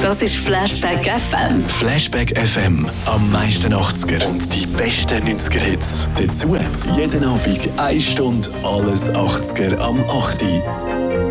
Das ist Flashback FM. Flashback FM. Am meisten 80er und die besten 90er-Hits. Dazu jeden Abend 1 Stunde alles 80er am 8.